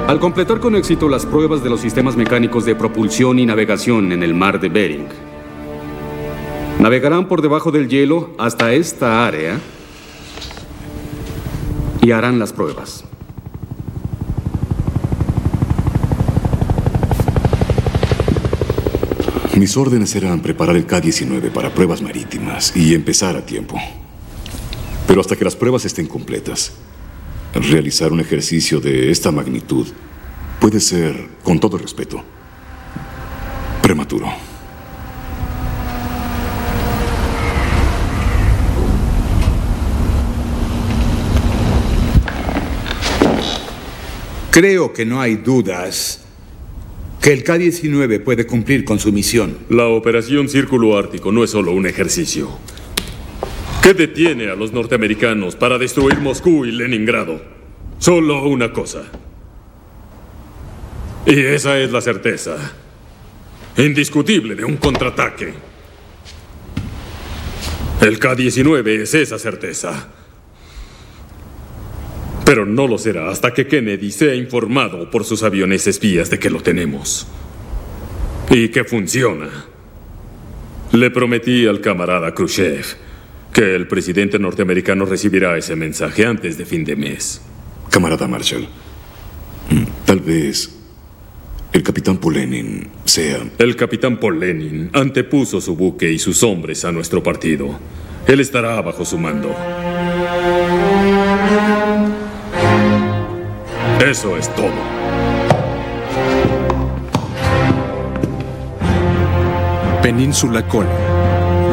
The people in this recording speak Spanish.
Al completar con éxito las pruebas de los sistemas mecánicos de propulsión y navegación en el mar de Bering, navegarán por debajo del hielo hasta esta área y harán las pruebas. Mis órdenes eran preparar el K-19 para pruebas marítimas y empezar a tiempo. Pero hasta que las pruebas estén completas, realizar un ejercicio de esta magnitud puede ser, con todo respeto, prematuro. Creo que no hay dudas que el K-19 puede cumplir con su misión. La Operación Círculo Ártico no es solo un ejercicio. ¿Qué detiene a los norteamericanos para destruir Moscú y Leningrado? Solo una cosa. Y esa es la certeza indiscutible de un contraataque. El K-19 es esa certeza. Pero no lo será hasta que Kennedy sea informado por sus aviones espías de que lo tenemos. Y que funciona. Le prometí al camarada Khrushchev que el presidente norteamericano recibirá ese mensaje antes de fin de mes. Camarada Marshall, tal vez el capitán Polenin sea... El capitán Polenin antepuso su buque y sus hombres a nuestro partido. Él estará bajo su mando. Eso es todo. Península Col.